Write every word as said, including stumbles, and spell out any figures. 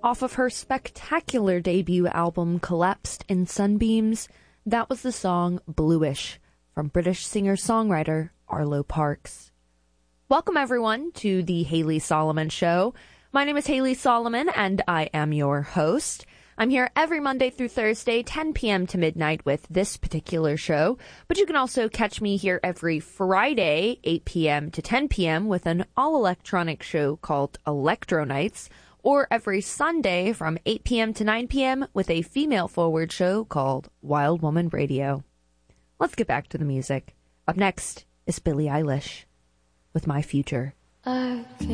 Off of her spectacular debut album Collapsed in Sunbeams, that was the song Bluish from British singer-songwriter Arlo Parks. Welcome everyone to the Hayley Solomon Show. My name is Hayley Solomon and I am your host. I'm here every Monday through Thursday, ten p.m. to midnight with this particular show, but you can also catch me here every Friday, eight p.m. to ten p.m. with an all-electronic show called Electro Nights, or every Sunday from eight p.m. to nine p.m. with a female-forward show called Wild Woman Radio. Let's get back to the music. Up next is Billie Eilish with My Future. Okay.